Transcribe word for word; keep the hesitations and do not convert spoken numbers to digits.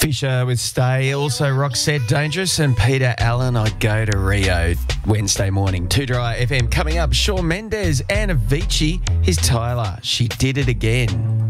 Fisher with Stay. Also, Roxette Dangerous and Peter Allen, I Go to Rio Wednesday morning. two Dry F M coming up. Shawn Mendes and Avicii. Here's Tyler. She Did It Again.